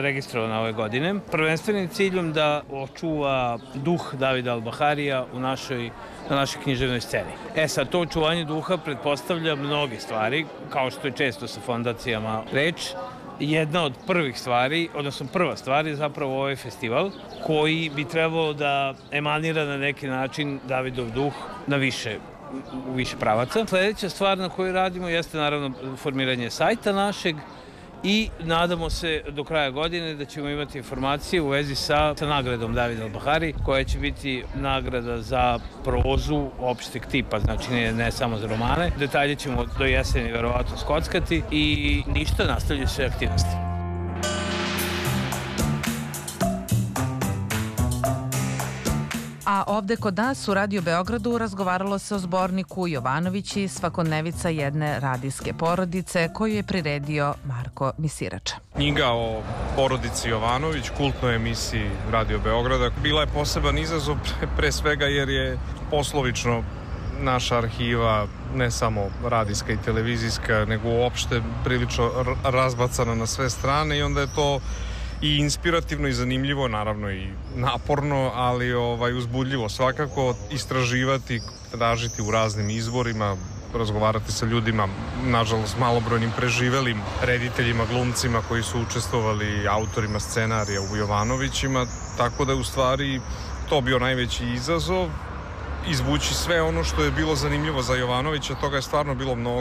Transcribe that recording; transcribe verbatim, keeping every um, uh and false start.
registrovana ove godine. Prvenstvenim ciljom da očuva duh Davida Al-Baharija u našoj, na našoj književnoj sceni. E sad, to očuvanje duha pretpostavlja mnoge stvari, kao što je često sa fondacijama reč. Jedna od prvih stvari, odnosno prva stvar je zapravo ovaj festival koji bi trebalo da emanira na neki način Davidov duh na više u više pravaca. Sledeća stvar na kojoj radimo jeste naravno formiranje sajta našeg i nadamo se do kraja godine da ćemo imati informacije u vezi sa, sa nagradom Davida Al-Bahari, koja će biti nagrada za prozu opšteg tipa, znači ne, ne samo za romane. Detalje ćemo do jeseni verovatno skockati i ništa, nastavljaju sve aktivnosti. A ovde kod nas u Radio Beogradu razgovaralo se o zborniku Jovanovići, svakodnevica jedne radijske porodice, koju je priredio Marko Misirača. Knjiga o porodici Jovanović, kultnoj emisiji Radio Beograda, bila je poseban izazov pre svega jer je poslovično naša arhiva, ne samo radijska i televizijska, nego uopšte prilično razbacana na sve strane i onda je to i inspirativno i zanimljivo, naravno i naporno, ali ovaj, uzbudljivo svakako istraživati, tražiti u raznim izvorima, razgovarati sa ljudima, nažalost malobrojnim preživelim rediteljima, glumcima koji su učestvovali, autorima scenarija u Jovanovićima, tako da je u stvari to bio najveći izazov, izvući sve ono što je bilo zanimljivo za Jovanovića, toga je stvarno bilo mnogo.